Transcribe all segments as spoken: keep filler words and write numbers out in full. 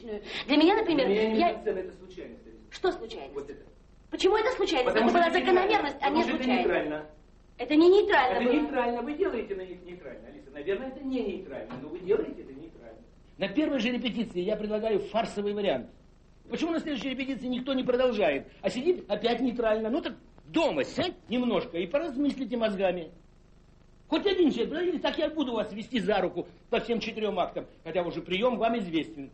обычную. Для меня, например... Для меня я... мизансцена это случайность. Что случайность? Вот это. Почему это случайность? Потому это была это закономерность, а не случайность. Это нейтрально. Это не нейтрально Это было. нейтрально. Вы делаете на них нейтрально, Алиса. Наверное, это не нейтрально, но вы делаете это нейтрально. На первой же репетиции я предлагаю фарсовый вариант. Почему на следующей репетиции никто не продолжает, а сидит опять нейтрально? Ну так дома сядь немножко и поразмыслите мозгами. Хоть один человек, да, или так я буду вас вести за руку по всем четырем актам, хотя уже прием вам известен.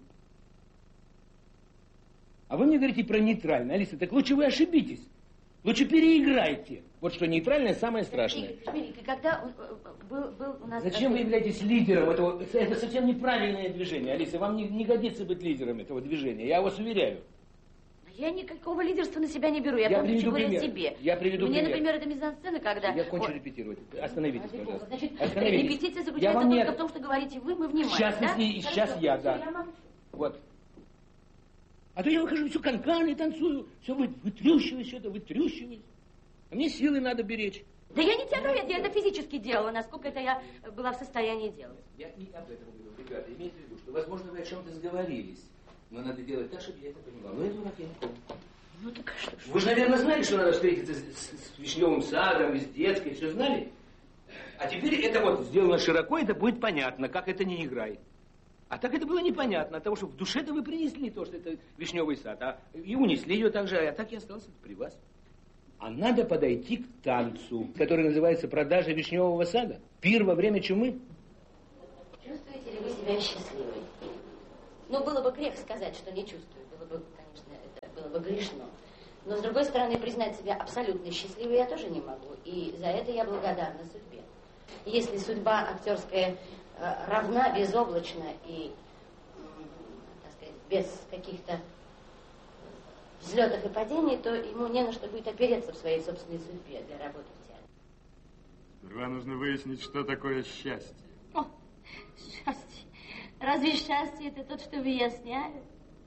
А вы мне говорите про нейтрально. Алиса, так лучше вы ошибитесь. Лучше переиграйте. Вот что нейтральное самое страшное. Шмелик, когда он, был, был у нас... Зачем вы являетесь лидером этого? Это совсем неправильное движение, Алиса. Вам не, не годится быть лидером этого движения, я вас уверяю. Я никакого лидерства на себя не беру. Я, я помню, приведу говорю пример. о себе. Я приведу Мне, пример. например, это мизансцена, когда... Я кончу О... репетировать. Остановитесь, Ради пожалуйста. Значит, Остановитесь. репетиция заключается только не... в том, что говорите вы, мы внимаем. Сейчас, да? и, сейчас Хорошо. я, да. Я вот. А то я выхожу, все канканы танцую, все вы, вытрющиваюсь, что-то вытрющиваюсь. А мне силы надо беречь. Да я не театровед, я это физически делала, насколько это я была в состоянии делать. Я не об этом говорю, ребята. Имейте в виду, что, возможно, вы о чем-то сговорились. Но надо делать так, чтобы я это понимал. Ну, это урок я не помню. Ну, так что ж. Вы же, наверное, знали, что надо встретиться с, с, с Вишневым садом, с детской, все знали? А теперь это вот сделано широко, это будет понятно, как это не играй. А так это было непонятно, от того, что в душе-то вы принесли то, что это Вишневый сад, а и унесли ее так же, а так и остался при вас. А надо подойти к танцу, который называется «Продажа Вишневого сада». Пир во время чумы. Чувствуете ли вы себя счастливой? Ну, было бы грех сказать, что не чувствую. Было бы, конечно, это было бы грешно. Но, с другой стороны, признать себя абсолютно счастливой я тоже не могу. И за это я благодарна судьбе. Если судьба актерская равна, безоблачна и, так сказать, без каких-то взлетов и падений, то ему не на что будет опереться в своей собственной судьбе для работы в театре. Сперва нужно выяснить, что такое счастье. О, счастье. Разве счастье это тот, что выясняют?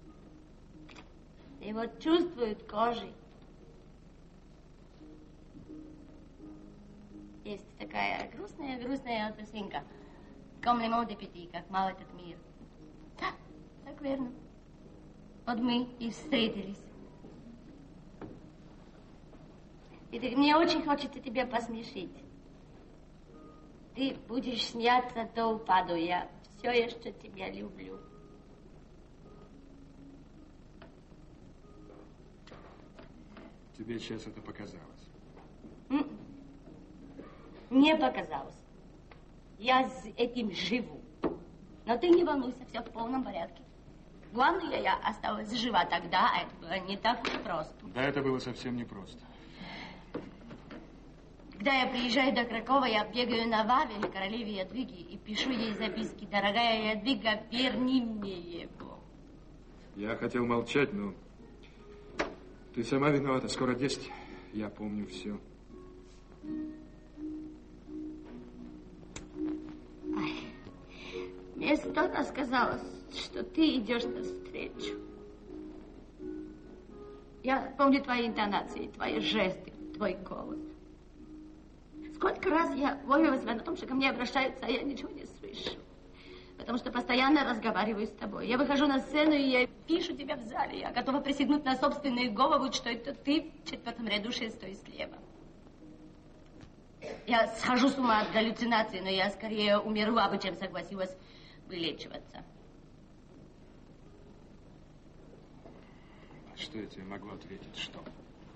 Его чувствуют кожей. Есть такая грустная-грустная песенка. Comme le monde est petit, как мал этот мир. Да, так верно. Вот мы и встретились. И ты, мне очень хочется тебя посмешить. Ты будешь смеяться до упаду. Я все еще тебя люблю. Тебе сейчас это показалось? М-м. Не показалось. Я с этим живу. Но ты не волнуйся, все в полном порядке. Главное, я осталась жива тогда, а это было не так уж просто. Да, это было совсем непросто. Когда я приезжаю до Кракова, я бегаю на Вавель, королеве Ядвиги, и пишу ей записки. Дорогая Ядвига, верни мне его. Я хотел молчать, но ты сама виновата. Скоро десять. Я помню все. Ай, мне столько сказалось, что ты идешь навстречу. Я помню твои интонации, твои жесты, твой голос. Сколько раз я ловила себя на том, что ко мне обращаются, а я ничего не слышу. Потому что постоянно разговариваю с тобой. Я выхожу на сцену, и я вижу тебя в зале. Я готова присягнуть на собственную голову, что это ты в четвертом ряду шестой слева. Я схожу с ума от галлюцинаций, но я скорее умерла бы, чем согласилась вылечиваться. А что я тебе могу ответить? Что?